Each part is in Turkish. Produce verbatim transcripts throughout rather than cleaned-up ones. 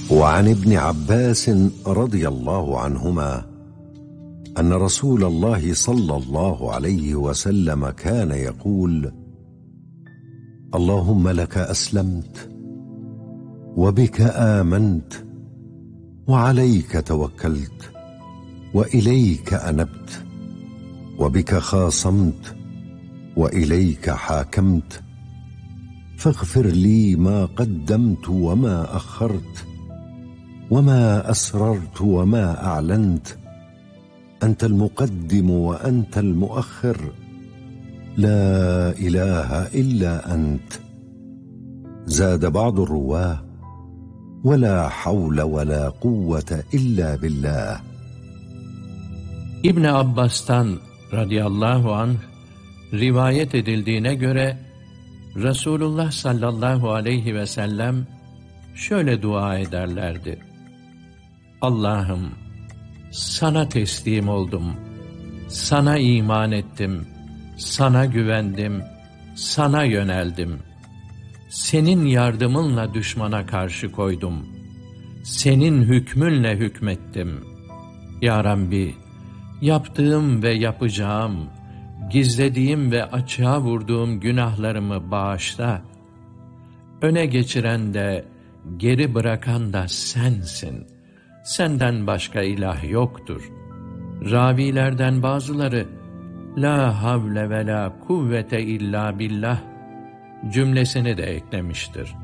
وعن ابن عباس رضي الله عنهما أن رسول الله صلى الله عليه وسلم كان يقول: اللهم لك أسلمت وبك آمنت وعليك توكلت وإليك أنبت وبك خاصمت وإليك حاكمت فاغفر لي ما قدمت وما أخرت وما أسررت وما أعلنت أنت المقدم وأنت المؤخر لا إله إلا أنت. زاد بعض الرواه: ولا حول ولا قوة إلا بالله. İbn Abbas'tan radıyallahu anh rivayet edildiğine göre Resulullah sallallahu aleyhi ve sellem şöyle dua ederlerdi: Allah'ım, sana teslim oldum, sana iman ettim, sana güvendim, sana yöneldim. Senin yardımınla düşmana karşı koydum. Senin hükmünle hükmettim. Ya Rabbi, yaptığım ve yapacağım, gizlediğim ve açığa vurduğum günahlarımı bağışla. Öne geçiren de, geri bırakan da sensin. Senden başka ilah yoktur. Ravilerden bazıları, la havle ve la kuvvete illa billah cümlesini de eklemiştir.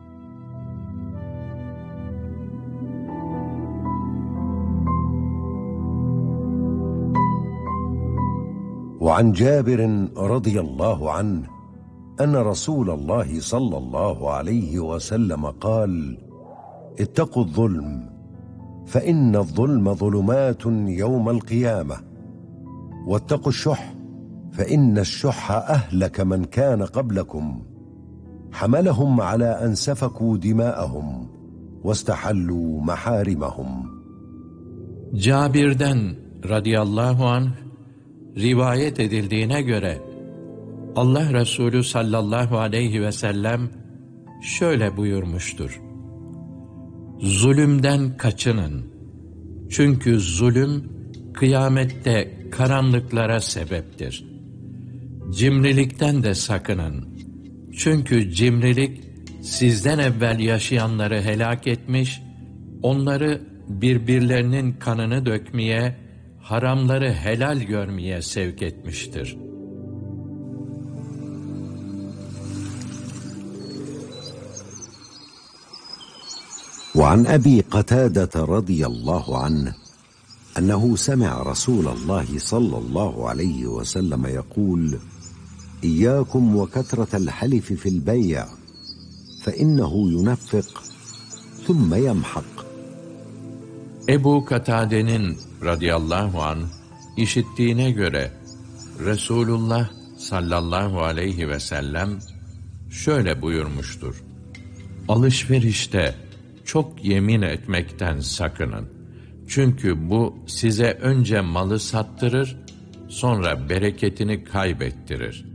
وعن جابر رضي الله عنه أن رسول الله صلى الله عليه وسلم قال: اتقوا الظلم فإن الظلم ظلمات يوم القيامة واتقوا الشح فإن الشح أهلك من كان قبلكم حملهم على أن سفكوا دماءهم واستحلوا محارمهم. Cabir'den radıyallahu anh rivayet edildiğine göre Allah Resulü sallallahu aleyhi ve sellem şöyle buyurmuştur: Zulümden kaçının. Çünkü zulüm kıyamette karanlıklara sebeptir. Cimrilikten de sakının. Çünkü cimrilik sizden evvel yaşayanları helak etmiş, onları birbirlerinin kanını dökmeye, haramları helal görmeye sevk etmiştir. وعن أبي قتادة رضي الله عنه أنه سمع رسول الله صلى الله عليه وسلم يقول: إياكم وكثرة الحلف في البيع فإنه ينفق ثم يمحق. Ebu Katade'nin radıyallahu anh işittiğine göre Resulullah sallallahu aleyhi ve sellem şöyle buyurmuştur: Alışverişte çok yemin etmekten sakının. Çünkü bu size önce malı sattırır, sonra bereketini kaybettirir.